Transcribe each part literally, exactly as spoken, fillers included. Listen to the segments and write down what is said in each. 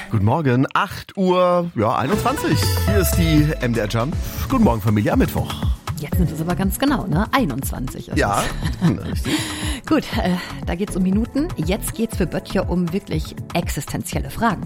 Guten Morgen, acht Uhr ja, einundzwanzig. Hier ist die M D R Jump. Guten Morgen, Familie, am Mittwoch. Jetzt sind es aber ganz genau, ne? einundzwanzig ist Ja, es. richtig. Gut, äh, da geht's um Minuten. Jetzt geht's für Böttcher um wirklich existenzielle Fragen.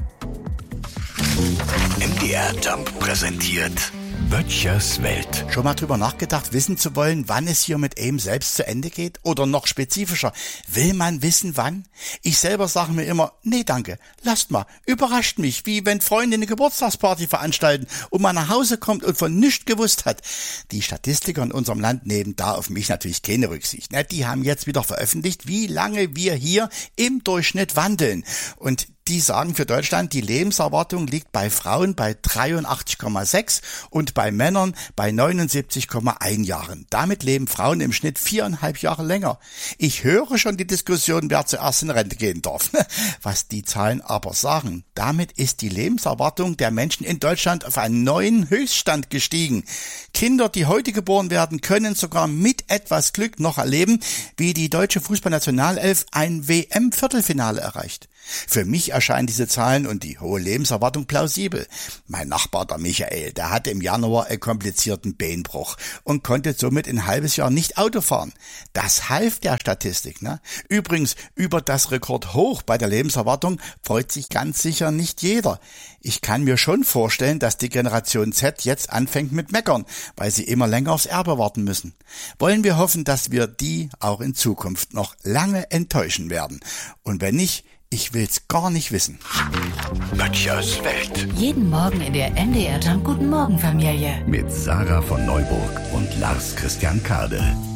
M D R Jump präsentiert Böttchers Welt. Schon mal drüber nachgedacht, wissen zu wollen, wann es hier mit einem selbst zu Ende geht? Oder noch spezifischer, will man wissen, wann? Ich selber sage mir immer, nee danke, lasst mal, überrascht mich, wie wenn Freunde eine Geburtstagsparty veranstalten und man nach Hause kommt und von nichts gewusst hat. Die Statistiker in unserem Land nehmen da auf mich natürlich keine Rücksicht. Die haben jetzt wieder veröffentlicht, wie lange wir hier im Durchschnitt wandeln. Und die sagen für Deutschland, die Lebenserwartung liegt bei Frauen bei dreiundachtzig Komma sechs und bei Männern bei neunundsiebzig Komma eins Jahren. Damit leben Frauen im Schnitt viereinhalb Jahre länger. Ich höre schon die Diskussion, wer zuerst in Rente gehen darf. Was die Zahlen aber sagen, damit ist die Lebenserwartung der Menschen in Deutschland auf einen neuen Höchststand gestiegen. Kinder, die heute geboren werden, können sogar mit etwas Glück noch erleben, wie die deutsche Fußballnationalelf ein W M-Viertelfinale erreicht. Für mich erscheinen diese Zahlen und die hohe Lebenserwartung plausibel. Mein Nachbar, der Michael, der hatte im Januar einen komplizierten Beinbruch und konnte somit ein halbes Jahr nicht Auto fahren. Das half der Statistik, ne? Übrigens, über das Rekordhoch bei der Lebenserwartung freut sich ganz sicher nicht jeder. Ich kann mir schon vorstellen, dass die Generation Z jetzt anfängt mit Meckern, weil sie immer länger aufs Erbe warten müssen. Wollen wir hoffen, dass wir die auch in Zukunft noch lange enttäuschen werden. Und wenn nicht, ich will's gar nicht wissen. Böttchers Welt. Jeden Morgen in der M D R Jump Guten Morgen Familie. Mit Sarah von Neuburg und Lars Christian Kade.